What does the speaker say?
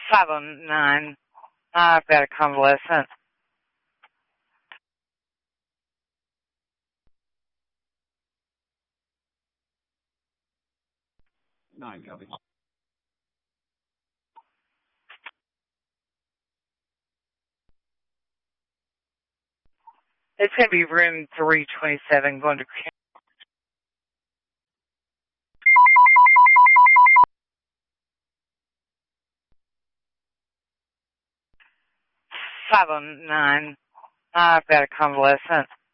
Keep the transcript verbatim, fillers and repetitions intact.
five oh nine. I've got a convalescent. Nine, copy. It's going to be room three twenty-seven going to... five oh nine. I've got a convalescent.